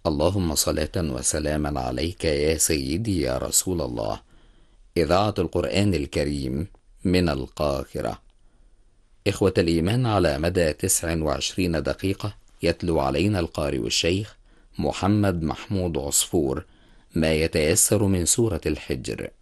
اللهم صلاة وسلاما عليك يا سيدي يا رسول الله. إذاعة القرآن الكريم من القاهرة. إخوة الإيمان، على مدى 29 دقيقة يتلو علينا القارئ الشيخ محمد محمود عصفور ما يتيسر من سورة الحجر.